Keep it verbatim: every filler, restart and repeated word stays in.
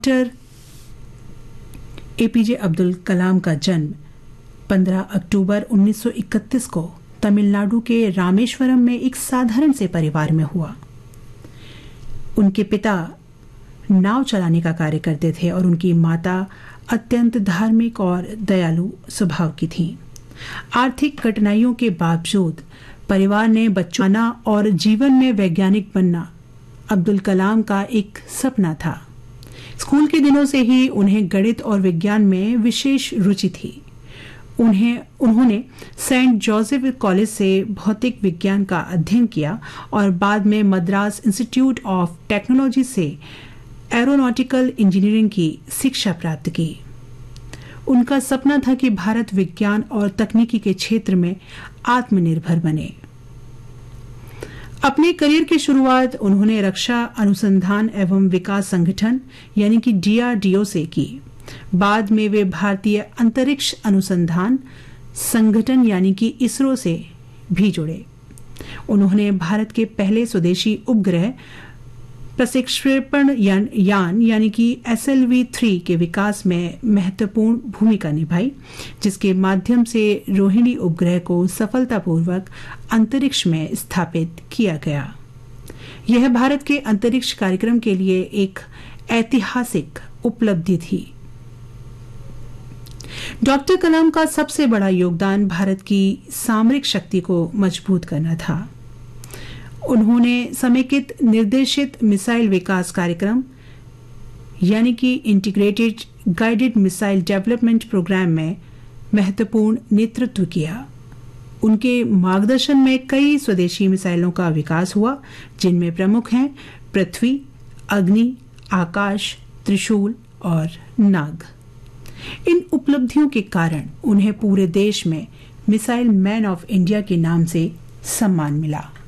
Doctor APJ Abdul Kalam का जन्म पंद्रह अक्टूबर उन्नीस सौ इकतीस को तमिलनाडु के रामेश्वरम में एक साधारण से परिवार में हुआ। उनके पिता नाव चलाने का कार्य करते थे और उनकी माता अत्यंत धार्मिक और दयालु स्वभाव की थीं। आर्थिक कठिनाइयों के बावजूद परिवार ने बच्चों और जीवन में वैज्ञानिक बनना अब्दुल कलाम का एक सपना था। स्कूल के दिनों से ही उन्हें गणित और विज्ञान में विशेष रुचि थी। उन्हें उन्होंने सेंट जोसेफ कॉलेज से भौतिक विज्ञान का अध्ययन किया और बाद में मद्रास इंस्टीट्यूट ऑफ टेक्नोलॉजी से एरोनॉटिकल इंजीनियरिंग की शिक्षा प्राप्त की। उनका सपना था कि भारत विज्ञान और तकनीकी के क्षेत्र में आत्मनिर्भर बने। अपने करियर की शुरुआत उन्होंने रक्षा अनुसंधान एवं विकास संगठन यानी कि डीआरडीओ से की। बाद में वे भारतीय अंतरिक्ष अनुसंधान संगठन यानी कि इसरो से भी जुड़े। उन्होंने भारत के पहले स्वदेशी उपग्रह प्रक्षेपण यान, यान यानी कि एस एल वी थ्री के विकास में महत्वपूर्ण भूमिका निभाई, जिसके माध्यम से रोहिणी उपग्रह को सफलतापूर्वक अंतरिक्ष में स्थापित किया गया। यह भारत के अंतरिक्ष कार्यक्रम के लिए एक ऐतिहासिक उपलब्धि थी। डॉक्टर कलाम का सबसे बड़ा योगदान भारत की सामरिक शक्ति को मजबूत करना था। उन्होंने समेकित निर्देशित मिसाइल विकास कार्यक्रम यानी कि integrated guided missile development programme में महत्वपूर्ण नेतृत्व किया। उनके मार्गदर्शन में कई स्वदेशी मिसाइलों का विकास हुआ, जिनमें प्रमुख हैं पृथ्वी, अग्नि, आकाश, त्रिशूल और नाग। इन उपलब्धियों के कारण उन्हें पूरे देश में मिसाइल मैन ऑफ इंडिया के नाम से सम्मान मिला।